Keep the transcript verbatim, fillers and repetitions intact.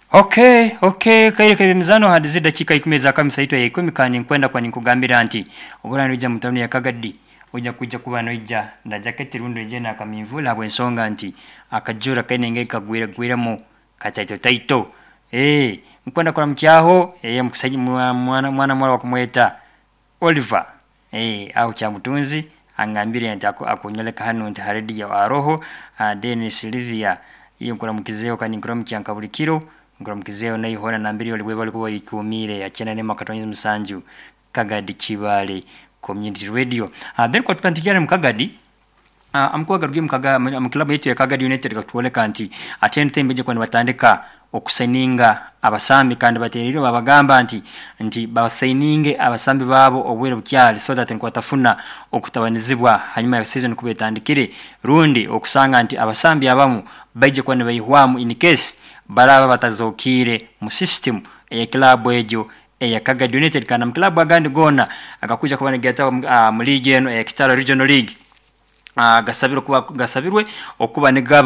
Okay, okay, kaire kaire mizano hadi zida dakika ikumi za kamisa ito ya ikumi kani nkwenda kwa nikugambira anti obulano ija mutawuni ya Kagaddi oja kuja kuba no ija na jaketi rundo ije na kamivula bwensonga anti akajura kaine ngeka kagwira gwira mu kataito taito eh nkwenda kwa mchaho eh mkusaji mwana mwana mwana wa kumweta Oliver eh au cha mutunzi angambire anti akonyeleka hanu nti haredi ya aroho uh, Dennis Livia iyo nkora mukizeo kani nkora mcyanka buli kiro ngora mukizeo nayo hona nambiri oli bwebali kuba ikumire yakena ne makatonyiza musanju Kagaddi Kibale Community Radio. Uh, then kwa tukantikira mu Kagaddi uh, amkuwa garugi mu Kagaddi mu club yetu ya Kagaddi United katwoleka anti atente mbeje kwa batandika okusaininga abasambi kandi bateriro babagamba anti nti basaininge abasambi babo obwere bukyali so that nkwa tafuna okutabanizibwa hanyuma ya season kubetandikire rundi okusanga anti abasambi abamu baije kwa nebayihwamu in case baraba batazokire mu system ya club ejo ya Kagaddi United kana mu club agandi gona akakuja kuba negata uh, mu league eno ya Kitara Regional League uh, gasabiro kuba gasabirwe okuba ne